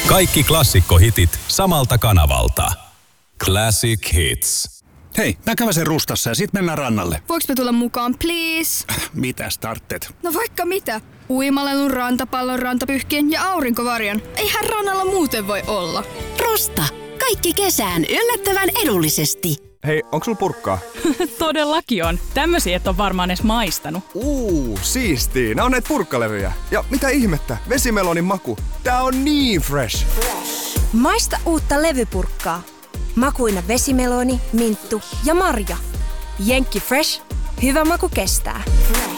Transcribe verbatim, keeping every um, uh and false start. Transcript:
Kaikki klassikkohitit samalta kanavalta. Classic Hits. Hei, mä käväsen Rustassa ja sit mennään rannalle. Voinko me tulla mukaan, please? Mitä starttet? No vaikka mitä. Uimalelun, rantapallon, rantapyhkien ja aurinkovarjon. Eihän rannalla muuten voi olla. Rusta. Kaikki kesään yllättävän edullisesti. Hei, onks sulla purkkaa? Todellakin on. Tämmösiä et on varmaan edes maistanut. Uuu, siistii. Nää on näitä purkkalevyjä. Ja mitä ihmettä? Vesimelonin maku. Tää on niin fresh. Maista uutta levypurkkaa. Makuina vesimeloni, minttu ja marja. Jenkki Fresh. Hyvä maku kestää.